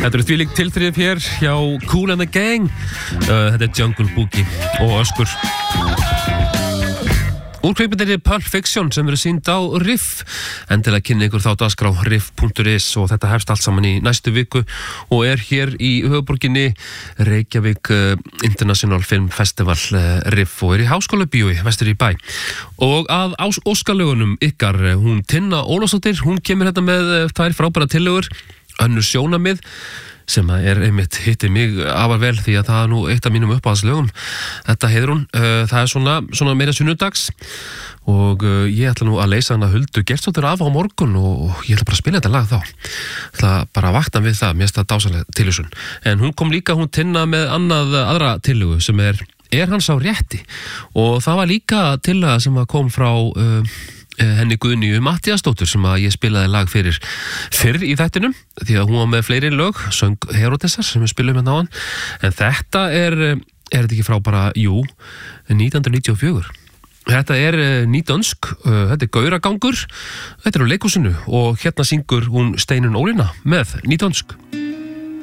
Þetta þvílík tilþrif hér hjá Kool and the Gang. Þetta Jungle Boogie og Öskur. Úr kvikmyndinni Pulp Fiction sem verður sýnd á Riff. Endilega kynni ykkur þá dagskrá riff.is og þetta hefst allt saman í næstu viku og hér í höfuðborginni Reykjavík International Film Festival Riff og í Háskólabíói vestur í bæ. Og að óskalögunum ykkar, hún Tinna Ólafsdóttir, hún kemur hérna með tvær frábæra tillögur, önnur sjónarmið sem einmitt hitti mig afar vel því að það nú eitt af mínum uppáhaldslögum. Þetta heitir hún, það svona meira sunnudags og ég ætla nú að leysa hana Huldu Geirsdóttur af á morgun og ég ætla bara að spila þetta lag þá. Ég ætla bara að vakna við það, mér finnst það dásamleg tilhugsun. En hún kom líka, hún Tinna með aðra tillögu sem hann sá rétti og það var líka tillaga sem kom frá henni Guðnýju Matthíasdóttur sem að ég spilaði lag fyrr í þættinum því að hún var með fleiri lög, söng Herodesar sem við spilum hérna á hann, en þetta þetta ekki frá bara, 1994. Þetta nýdönsk, þetta Gauragangur, þetta á leikhúsinu og hérna syngur hún Steinunn Ólína með nýdönsk.